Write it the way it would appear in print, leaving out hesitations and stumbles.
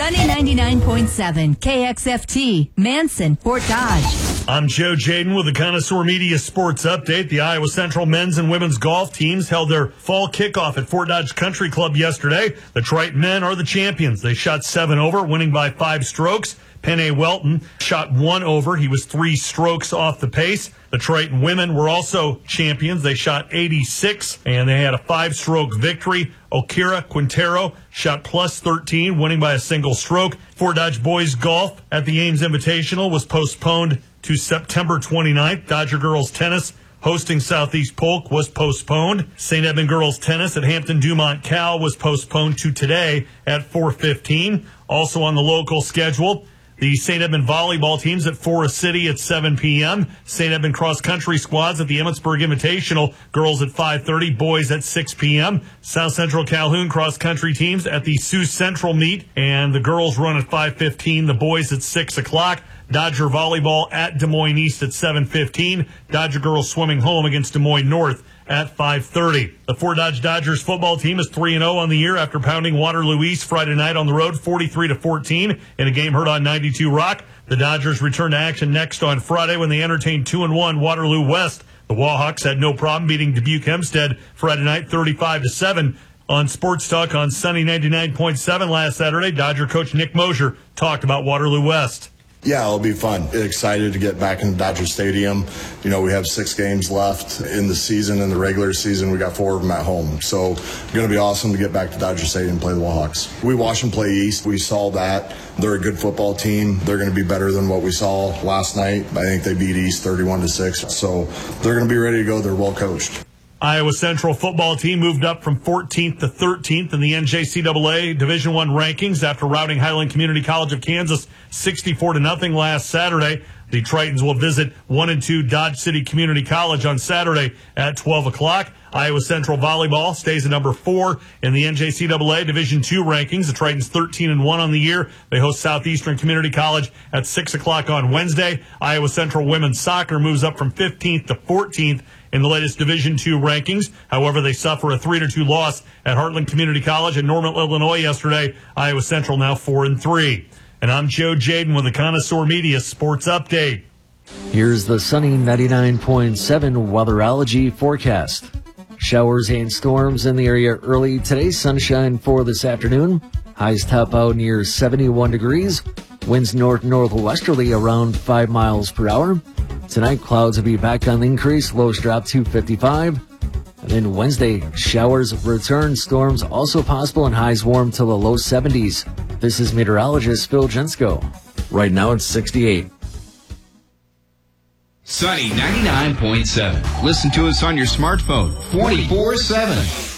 Sunny 99.7 KXFT, Manson, Fort Dodge. I'm Joe Jaden with the Connoisseur Media Sports Update. The Iowa Central men's and women's golf teams held their fall kickoff at Fort Dodge Country Club yesterday. The Triton men are the champions. They shot 7 over, winning by 5 strokes. Penny Welton shot 1 over. He was 3 strokes off the pace. The Triton women were also champions. They shot 86, and they had a 5-stroke victory. Okira Quintero shot plus 13, winning by a single stroke. Fort Dodge boys golf at the Ames Invitational was postponed to September 29th. Dodger girls tennis hosting Southeast Polk was postponed. St. Edmund girls tennis at Hampton Dumont Cal was postponed to today at 4:15. Also on the local schedule, the St. Edmund volleyball teams at Forest City at 7 p.m. St. Edmund cross-country squads at the Emmetsburg Invitational, girls at 5:30, boys at 6 p.m. South Central Calhoun cross-country teams at the Sioux Central meet, and the girls run at 5:15, the boys at 6 o'clock. Dodger volleyball at Des Moines East at 7:15. Dodger girls swimming home against Des Moines North at 5:30. The Fort Dodge Dodgers football team is 3-0 on the year after pounding Waterloo East Friday night on the road 43-14 in a game heard on 92 Rock. The Dodgers return to action next on Friday when they entertain 2-1 Waterloo West. The Wahawks had no problem beating Dubuque Hempstead Friday night 35-7. On Sports Talk on Sunny 99.7 last Saturday, Dodger coach Nick Mosier talked about Waterloo West. Yeah, it'll be fun. Excited to get back in Dodger Stadium. You know, we have 6 games left in the season. In the regular season, we got 4 of them at home. So it's going to be awesome to get back to Dodger Stadium and play the Wahawks. We watch them play East. We saw that. They're a good football team. They're going to be better than what we saw last night. I think they beat East 31-6. So they're going to be ready to go. They're well coached. Iowa Central football team moved up from 14th to 13th in the NJCAA Division I rankings after routing Highland Community College of Kansas 64-0 last Saturday. The Tritons will visit 1-2 Dodge City Community College on Saturday at 12 o'clock. Iowa Central volleyball stays at number 4 in the NJCAA Division II rankings. The Tritons 13-1 on the year. They host Southeastern Community College at 6 o'clock on Wednesday. Iowa Central women's soccer moves up from 15th to 14th in the latest Division II rankings. However, they suffer a 3-2 loss at Heartland Community College in Norman, Illinois yesterday. Iowa Central now 4-3. And I'm Joe Jaden with the Connoisseur Media Sports Update. Here's the Sunny 99.7 weatherology forecast. Showers and storms in the area early today. Sunshine for this afternoon. Highs top out near 71 degrees. Winds north-northwesterly around 5 miles per hour. Tonight, clouds will be back on the increase. Lows drop to 55. And then Wednesday, showers return. Storms also possible and highs warm to the low 70s. This is meteorologist Phil Jensko. Right now it's 68. Sunny 99.7. Listen to us on your smartphone 24/7.